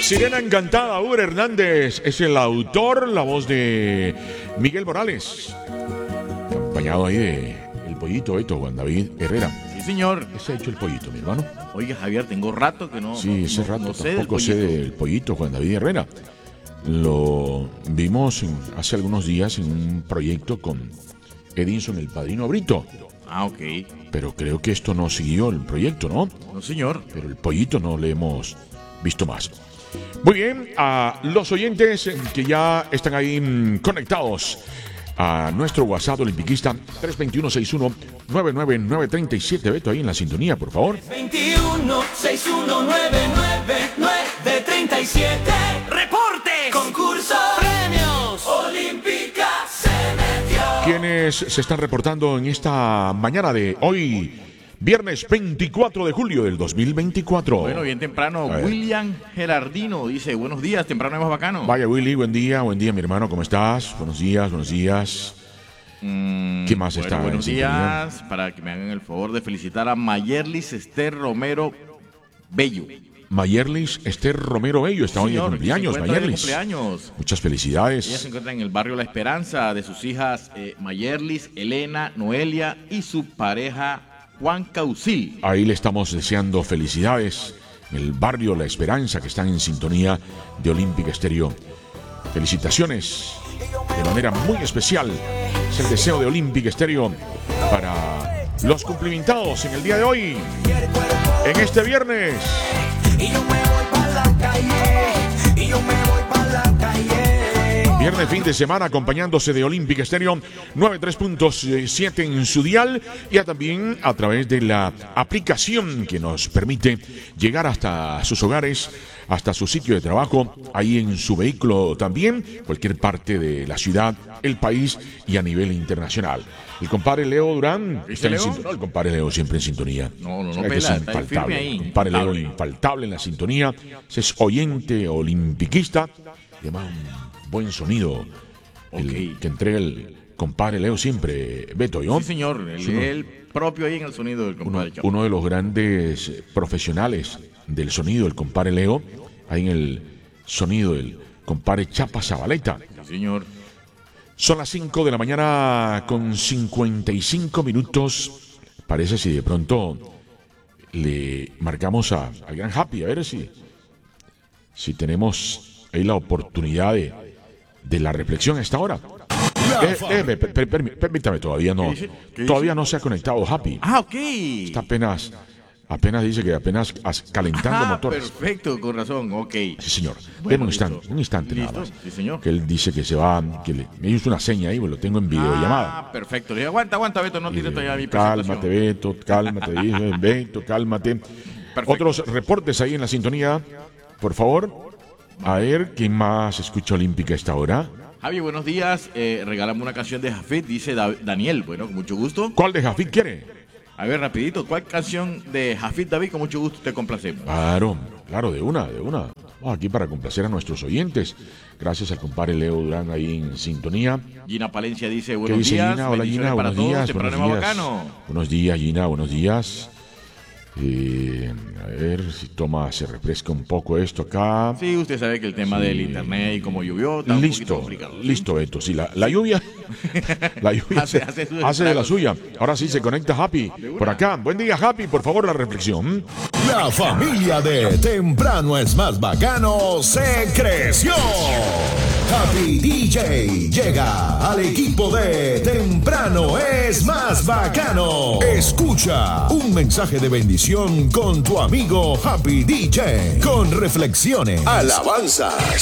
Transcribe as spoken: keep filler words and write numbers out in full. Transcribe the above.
Sirena Encantada, Uber Hernández es el autor, la voz de Miguel Morales, acompañado ahí de el pollito Beto, Juan David Herrera. Sí, señor. ¿Qué se ha hecho el pollito, mi hermano? Oiga, Javier, tengo rato que no. Sí, no, ese no, rato no sé tampoco del sé del pollito, Juan David Herrera. Lo vimos en, hace algunos días en un proyecto con Edinson, el padrino Brito. Ah, ok. Pero creo que esto no siguió el proyecto, ¿no? No, señor. Pero el pollito no le hemos visto más. Muy bien, a los oyentes que ya están ahí mmm, conectados a nuestro WhatsApp olimpiquista tres dos uno, seis uno nueve nueve nueve tres siete. Beto, ahí en la sintonía, por favor. veintiuno, sesenta y uno, noventa y nueve, nueve treinta y siete. ¡Reporte! Concurso. Premios. Olímpica se metió. ¿Quiénes se están reportando en esta mañana de hoy? Viernes veinticuatro de julio del dos mil veinticuatro. Bueno, bien temprano, William Gerardino dice, buenos días, temprano es más bacano. Vaya, Willy, buen día, buen día, mi hermano, ¿cómo estás? Buenos días, buenos días. Mm, ¿Qué más bueno, está? Buenos días, para que me hagan el favor de felicitar a Mayerlis Esther Romero Bello. Mayerlis Esther Romero Bello, está Sí, hoy de señor, cumpleaños, que se encuentra de Mayerlis. cumpleaños. Muchas felicidades. Ella se encuentra en el barrio La Esperanza, de sus hijas eh, Mayerlis, Elena, Noelia y su pareja Juan Caucil. Ahí le estamos deseando felicidades en el barrio La Esperanza, que están en sintonía de Olímpica Estéreo. Felicitaciones de manera muy especial. Es el deseo de Olímpica Estéreo para los cumplimentados en el día de hoy, en este viernes. Y yo me voy para la calle. Y yo me voy para la calle. Viernes, fin de semana, acompañándose de Olímpica Estéreo noventa y tres punto siete en su dial y también a través de la aplicación que nos permite llegar hasta sus hogares, hasta su sitio de trabajo, ahí en su vehículo también, cualquier parte de la ciudad, el país y a nivel internacional. El compadre Leo Durán está en sintonía. El compadre Leo siempre en sintonía. No, no, no, Sabe que pela, es está ahí firme ahí. El compadre Leo infaltable en la sintonía. Es oyente olimpiquista. Además, un buen sonido el Okay. que entrega el compadre Leo siempre. Beto, ¿yo? Sí, señor, el, Es uno- el propio ahí en el sonido del uno, compadre Chapo. uno de los grandes profesionales del sonido, el compadre Leo, ahí en el sonido del compadre Chapa Zabaleta. Sí, señor. Son las cinco de la mañana con cincuenta y cinco minutos. Parece si de pronto le marcamos a, al gran Happy, a ver si, si tenemos ahí la oportunidad de, de la reflexión a esta hora. Eh, eh, per- per- per- permítame, todavía no, ¿Qué dice? ¿Qué todavía dice? no se ha conectado Happy. Ah, ok. Está apenas, apenas dice que apenas as- calentando Ah, motores. perfecto, con razón, ok. Sí, señor. Bueno, Deme un instante, listo. un instante nada ¿Listo? más. Sí, señor. Que él dice que se va, que le, me hizo una seña ahí, pues lo tengo en videollamada. Ah, perfecto. Le dije, aguanta, aguanta, Beto, no tires todavía mi Cálmate, presentación. Beto, cálmate, dice, Beto, cálmate. Perfecto. Otros reportes ahí en la sintonía, por favor. A ver, ¿quién más escucha Olímpica a esta hora? Javi, buenos días. Eh, regálame una canción de Jafet, dice Da- Daniel. Bueno, con mucho gusto. ¿Cuál de Jafit quiere? A ver, rapidito, ¿cuál canción de Jafet David? Con mucho gusto te complacemos. Claro, claro, de una, de una. Vamos aquí para complacer a nuestros oyentes. Gracias al compadre Leo Durán ahí en sintonía. Gina Palencia dice, ¿Qué buenos dice días. Gina? Hola bendiciones Gina, para buenos todos, días. temprano Buenos y días. bacano. Buenos días, Gina, buenos días. Eh, a ver si toma, se refresca un poco esto acá. Sí, usted sabe que el tema Sí. del internet y como llovió, está un poquito Listo, complicado. ¿sí? listo, Beto. Sí, la, la lluvia, la lluvia Hace- hace, hace sus hace de la estragos. suya. Ahora sí se conecta Happy por acá. Buen día, Happy. Por favor, la reflexión. La familia de Temprano es más bacano se creció. Happy D J llega al equipo de Temprano es más bacano. Escucha un mensaje de bendición con tu amigo Happy D J. Con reflexiones, alabanzas,